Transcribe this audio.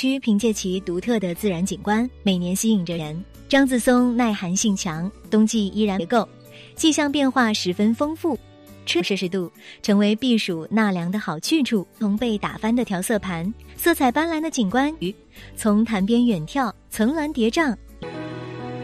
区凭借其独特的自然景观，每年吸引着人。樟子松耐寒性强，冬季依然结构，气象变化十分丰富。摄氏度成为避暑纳凉的好去处。从被打翻的调色盘，色彩斑斓的景观从潭边远眺，层峦叠嶂，